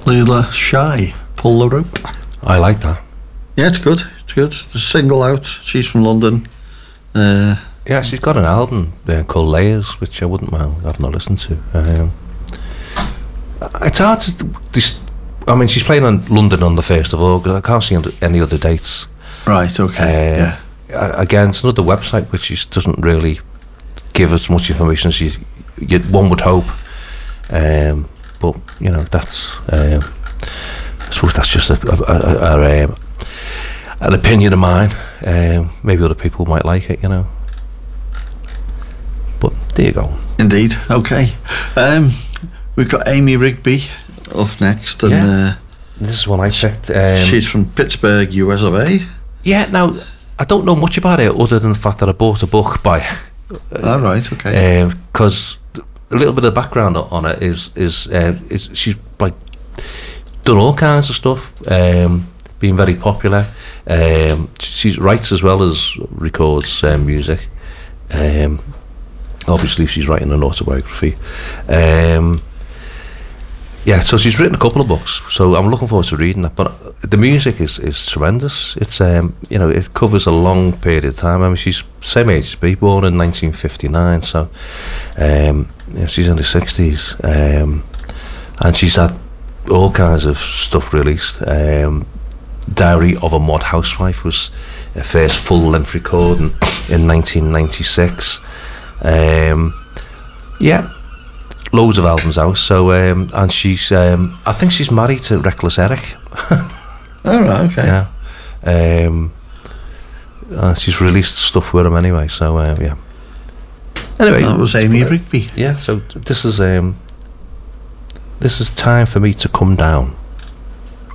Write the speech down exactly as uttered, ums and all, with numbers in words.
Leela Shy, Pull the Rope. I like that. Yeah, it's good. It's good. The single out. She's from London. Uh, yeah, she's got an album uh, called Layers, which I wouldn't mind having a listen to. Um, it's hard to. This, I mean, she's playing in London on the first of August. I can't see any other dates. Right. Okay. Uh, yeah. Again, it's another website which is, doesn't really give as much information as you, you, one would hope. Um, but you know, that's. Um, I suppose that's just a, a, a, a, a an opinion of mine. Um, maybe other people might like it, you know. But there you go. Indeed. Okay. Um, we've got Amy Rigby up next, and yeah. uh, this is one I checked. Um, she's from Pittsburgh, U S of A. Yeah. Now, I don't know much about it other than the fact that I bought a book by. Uh, All right. Okay. Because um, a little bit of background on it is is, uh, is she's like done all kinds of stuff. Um, been very popular. Um, she writes as well as records um, music. Um, obviously, she's writing an autobiography. Um, yeah, so she's written a couple of books. So I'm looking forward to reading that. But the music is, is tremendous. It's um, you know, it covers a long period of time. I mean, she's same age as me, born in nineteen fifty-nine. So um, yeah, she's in the sixties, um, and she's had all kinds of stuff released. Um, Diary of a Mod Housewife was her first full-length recording in nineteen ninety-six. Um, yeah, loads of albums out. So, um, and she's, um, I think she's married to Reckless Eric. All right, okay. Yeah, um, uh, she's released stuff with him anyway. So, uh, yeah. Anyway, that was Amy Rigby. Yeah. So this is um, this is Time for Me to Come Down.